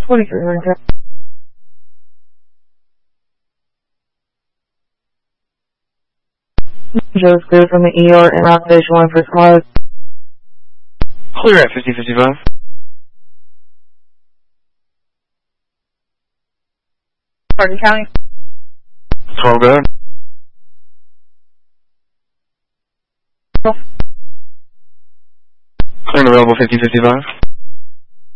4300. Joe's clear from the ER and Rock Station 1 for squad. Clear at 5055. Hardin County. 12, go ahead. Clear and available 5055.